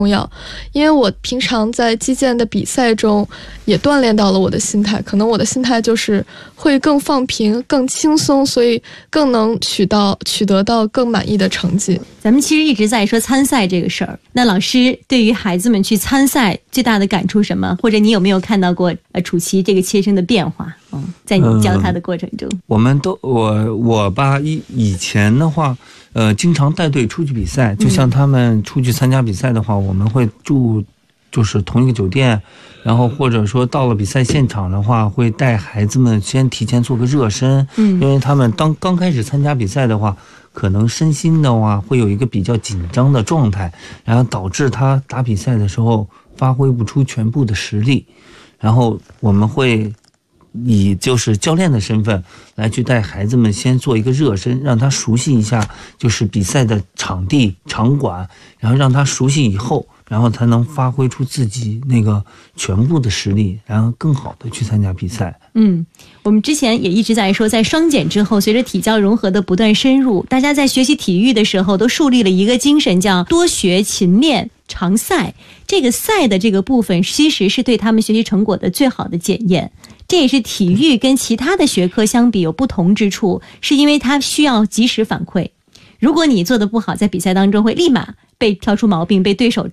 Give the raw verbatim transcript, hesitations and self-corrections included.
重要，因为我平常在击剑的比赛中也锻炼到了我的心态，可能我的心态就是会更放平、更轻松，所以更能取到取得到更满意的成绩。 咱们其实一直在说参赛这个事儿，那老师对于孩子们去参赛最大的感触什么？或者你有没有看到过呃楚琪这个切身的变化？嗯，在你教他的过程中， 嗯、我们都我我吧以以前的话。呃，经常带队出去比赛，就像他们出去参加比赛的话，嗯、我们会住就是同一个酒店，然后或者说到了比赛现场的话，会带孩子们先提前做个热身，嗯，因为他们当刚开始参加比赛的话，可能身心的话会有一个比较紧张的状态，然后导致他打比赛的时候发挥不出全部的实力，然后我们会以就是教练的身份来去带孩子们先做一个热身，让他熟悉一下就是比赛的场地场馆，然后让他熟悉以后，然后才能发挥出自己那个全部的实力，然后更好的去参加比赛。 嗯，我们之前也一直在说，在双减之后，随着体教融合的不断深入，大家在学习体育的时候都树立了一个精神，叫多学勤练常赛。这个赛的这个部分其实是对他们学习成果的最好的检验，这也是体育跟其他的学科相比有不同之处，是因为它需要及时反馈。如果你做的不好，在比赛当中会立马被挑出毛病，被对手